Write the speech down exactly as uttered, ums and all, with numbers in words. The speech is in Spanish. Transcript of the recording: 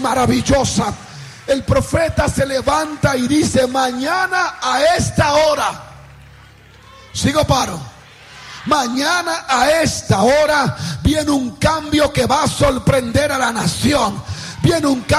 maravillosa. El profeta se levanta y dice: mañana a esta hora, sigo paro, mañana a esta hora viene un cambio que va a sorprender a la nación. Viene un cambio